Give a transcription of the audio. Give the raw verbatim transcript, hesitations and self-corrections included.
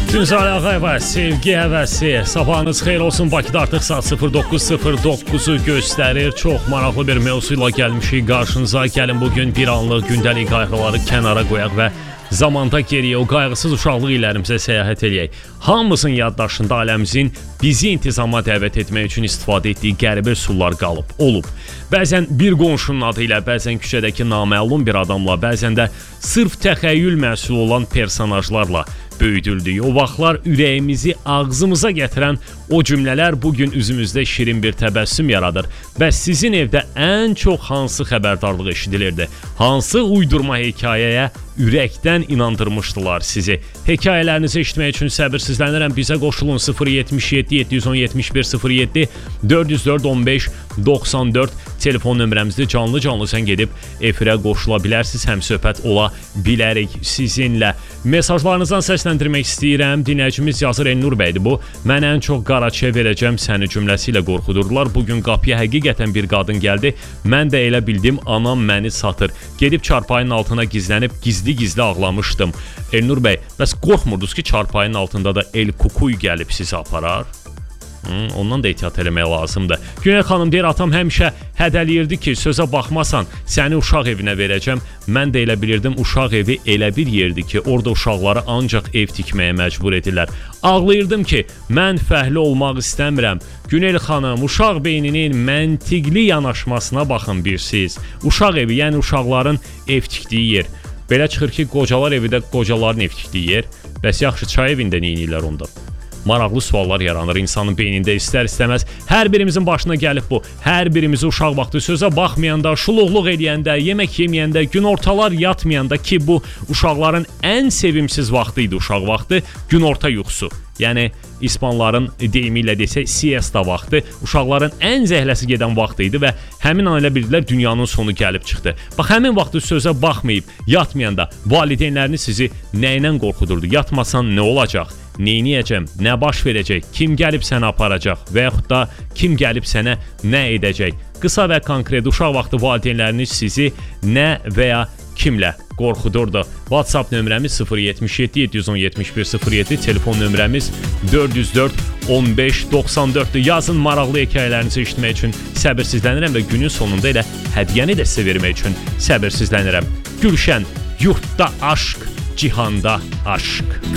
Güzel Ağayeva, sevgi həvəsi. Sabahınız xeyir olsun. Bakıda artıq saat sıfır doqquz sıfır doqquzu göstərir. Çox maraqlı bir mövzuyla gəlmişik qarşınıza. Gəlin bugün bir anlıq gündəlik qayğıları kənara qoyaq və zamanda geriyə o qayğısız uşaqlıq illərimizə səyahət eləyək. Hamımızın yaddaşında ailəmizin bizi intizama dəvət etmək üçün istifadə etdiyi qəribə üsullar qalıb, olub. Bəzən bir qonşunun adı ilə, bəzən küçədəki naməlum bir adamla, bəzən də sırf təxəyyül məhsulu olan personajlarla böyüdüldük. O vaxtlar ürəyimizi ağzımıza gətirən o cümlələr bugün üzümüzdə şirin bir təbəssüm yaradır. Bəs sizin evdə ən çox hansı xəbərdarlıq eşidilirdi? Hansı uydurma hekayəyə ürəkdən inandırmışdılar sizi? Hekayələrinizi eşitmək üçün səbirsizlənirəm. Bizə qoşulun sıfır yetmiş yeddi yeddi on yetmiş bir sıfır yeddi dörd yüz dörd on beş doxsan dörd telefon nömrəmizdə canlı-canlı sən gedib efirə qoşula bilərsiniz. Həm söhbət ola bilərik sizinlə. Mesajlarınızdan səsləndirmək istəyirəm. Dinləyicimiz yazır, Elnur bəydir bu. Mən ən çox qaraçıya verəcəm səni cümləsi ilə qorxudurdular. Bugün qapıya həqiqətən bir qadın gəldi. Mən də elə bildim anam məni satır. Gedib çarpayının altına gizlənib gizli-gizli ağlamışdım. Elnur bəy, bəs qorxmurdunuz ki, çarpayının altında da El Kukuy gəlib sizi aparar? Hmm, ondan da ehtiyat eləmək lazımdır. Günel xanım deyir, atam həmişə hədəliyirdi ki, sözə baxmasan səni uşaq evinə verəcəm. Mən də elə bilirdim uşaq evi elə bir yerdir ki, orada uşaqları ancaq ev tikməyə məcbur edirlər. Ağlayırdım ki, mən fəhli olmaq istəmirəm. Günel xanım, uşaq beyninin məntiqli yanaşmasına baxın bir siz. Uşaq evi, yəni uşaqların ev tikdiyi yer. Belə çıxır ki, qocalar evi də qocaların ev tikdiyi yer. Bəs yaxşı, çay evində neynirlər onda? Maraqlı suallar yaranır insanın beynində istər-istəməz. Hər birimizin başına gəlib bu. Hər birimizi uşaq vaxtı sözə baxmayanda, şuluqluq eləyəndə, yemək yeməyəndə, günortalar yatmayanda ki, bu uşaqların ən sevimsiz vaxtı idi uşaq vaxtı, günorta yuxusu. Yəni İspanların deyimi ilə desək siesta vaxtı uşaqların ən zəhləsi gedən vaxtı idi və həmin an elə bildilər dünyanın sonu gəlib çıxdı. Bax, həmin vaxtı sözə baxmayıb yatmayanda valideynləriniz sizi nə ilə qorxudurdu? Yatmasan nə olacaq? Neyniyəcəm? Nə baş verəcək? Kim gəlib səni aparacaq? Və yaxud da kim gəlib sənə nə edəcək? Qısa və konkret uşaq vaxtı valideynləriniz sizi nə və ya kimlə qorxudurdu? WhatsApp nömrəmiz sıfır yetmiş yeddi yeddi on yetmiş bir sıfır yeddi, telefon nömrəmiz dörd yüz dörd on beş doxsan dörddür. Yazın, maraqlı hekayələrinizi eşitmək üçün səbirsizlənirəm və günün sonunda elə hədiyyəni də sizə vermək üçün səbirsizlənirəm. Gülşən, yurtda aşk, cihanda aşk.